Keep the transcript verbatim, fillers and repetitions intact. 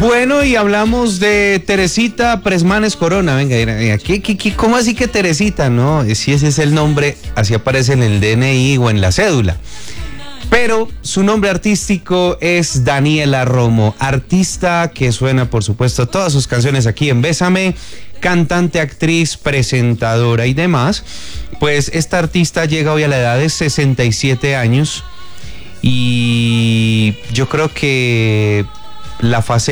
Bueno, y hablamos de Teresita Presmanes Corona. Venga, venga, ¿qué, qué, qué, ¿cómo así que Teresita? No, si ese es el nombre, así aparece en el D N I o en la cédula. Pero su nombre artístico es Daniela Romo, artista que suena, por supuesto, todas sus canciones aquí en Bésame, cantante, actriz, presentadora y demás. Pues esta artista llega hoy a la edad de sesenta y siete años y yo creo que la fase